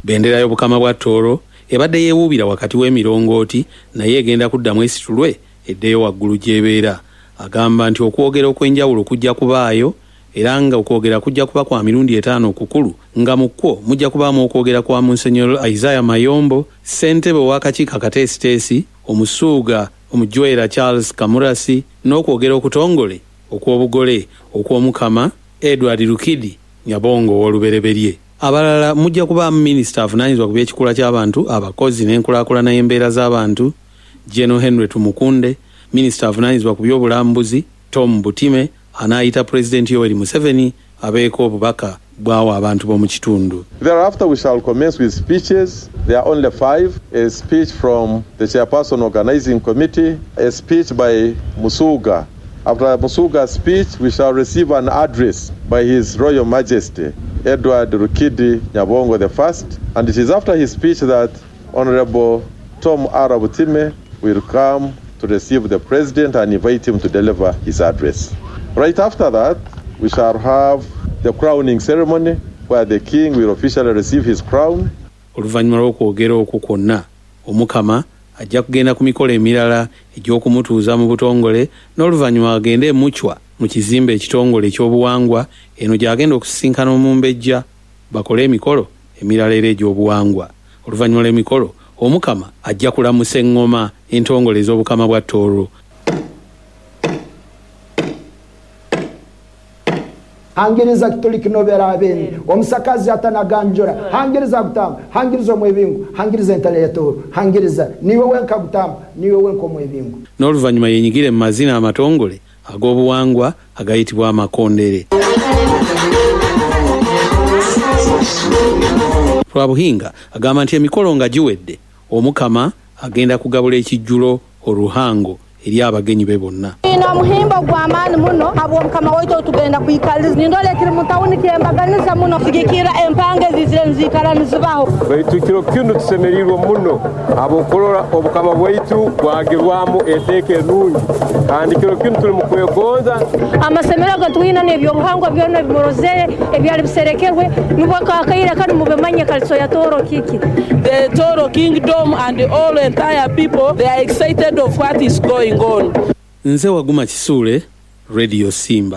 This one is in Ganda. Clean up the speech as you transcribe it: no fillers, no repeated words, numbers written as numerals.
Bendera y'obukama bwa Tooro ebadde yeewuubira wakati w'emirongooti naye egenda kuddamu esitulwe eddeyo waggulu gy'ebeera. Agamba nti okwogera okw'enjawulo kujja kubaayo era nga okwogera kujja kuba kwa mirundi 5 kukulu nga mu kwo mujja kubaamu okwogera kwa Monsignor Isaiah Mayombo, ssentebe w'akakiiko akateesiteesi, omusuuga omujwera Charles Kamurasi n'okwogera okutongole okw'obugole okw'omukama Edward Rukidi Nyabongo ow'olubereberye. Abalala mujja kubaamu minisita avunaanyizibwa ku by'ekikula ky'abantu, abakozi n'enkulaakulana y'embeera z'abantu General Henry Tumukunde, minisita avunaanyizibwa ku by'obulambuzi Tom Butime anaayita President Yoweri Museveni abeeko obubaka bw'awo abantu b'omu kitundu. Thereafter we shall commence with speeches. There are only 5. A speech from the chairperson organizing committee, a speech by Musuga. After Musuga's speech, we shall receive an address by His Royal Majesty Edward Rukidi Nyabongo I, and it is after his speech that Honorable Tom Butime will come to receive the President and invite him to deliver his address. Right after that, we shall have the crowning ceremony where the King will officially receive his crown. Oluvannyuma lw'okwogera okwo kwonna, omukama ajja kugenda ku mikolo emirala egy'okumutuuza mu butongole n'oluvannyuma agende e Muchwa mu kizimbe ekitongole eky'obuwangwa, eno gy'agenda okusisinkana Omumbejja bakole emikolo emirala era egy'obuwangwa. Oluvannyuma lw'emikolo, omukama ajja kulamusa eŋŋoma entongole ez'obukama bwa Tooro. Hangiriza kitoliki nobera abeni omusakazi atanaganjora hangiriza gutamba hangiriza omwebingu hangiriza entale ya Tooro hangiriza niwe wenka gutamba niwe wenka omwebingu. N'oluvannyuma yenyigire mu mazina amatongole ag'obuwangwa agayitibwa amakondere. Lwabuhinga agamba nti emikolo nga giwedde, omukama agenda kugabula ekijjulo oluhango eri abagenyi be bonna. Ino muhimbo gw'amaani muno ab'omukama waitu tugenda kwikaliza nindole kiri mu tawuni kyembaganiza muno sigikira empange zizire nzikala nizibaho baitu kiro kinu tusemerirwe muno abokorora obukama bwaitu bwagirwamu eteeka enungi kandi kiro kinu tuli mu kwegonza amasemero go twina n'ebyobuhangwa byonna bimorozere ebyali biserekerwe nubwo kakayira kandi mubemanye kaliso ya Tooro kiki. The Tooro kingdom and all entire people, they are excited of what is going on. Nze Waguma Kisuule, Radio Simba.